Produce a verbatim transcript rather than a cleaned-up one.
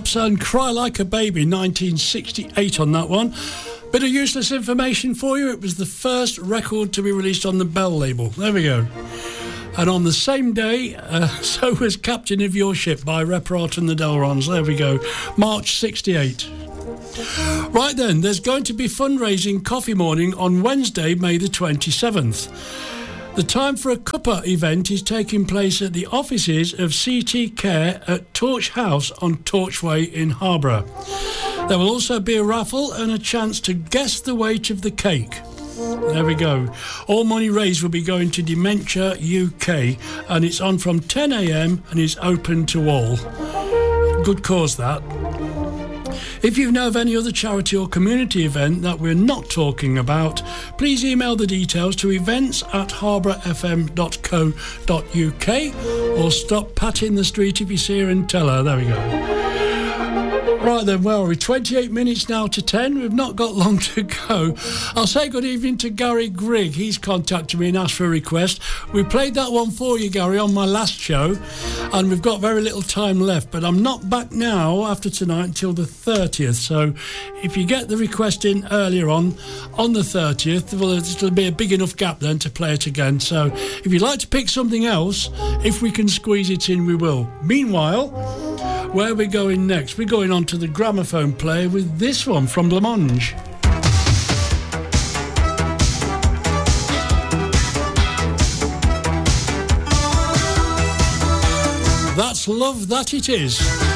Pops and Cry Like a Baby, nineteen sixty-eight on that one. Bit of useless information for you. It was the first record to be released on the Bell label. There we go. And on the same day, uh, so was Captain of Your Ship by Reparate and the Delrons. There we go. March sixty-eight. Right then, there's going to be fundraising coffee morning on Wednesday, May the twenty-seventh. The time for a cuppa event is taking place at the offices of C T Care at Torch House on Torchway in Harborough. There will also be a raffle and a chance to guess the weight of the cake. There we go. All money raised will be going to Dementia U K, and it's on from ten a m and is open to all. Good cause, that. If you know of any other charity or community event that we're not talking about, please email the details to events at harborough f m dot co dot u k or stop Pat in the street if you see her and tell her. There we go. Right then, well, we're twenty-eight minutes now to ten. We've not got long to go. I'll say good evening to Gary Grigg. He's contacted me and asked for a request. We played that one for you, Gary, on my last show, and we've got very little time left. But I'm not back now after tonight until the thirtieth. So if you get the request in earlier on, on the thirtieth, well, it'll be a big enough gap then to play it again. So if you'd like to pick something else, if we can squeeze it in, we will. Meanwhile, where are we going next? We're going on to the gramophone player with this one from Blancmange. That's love, that it is.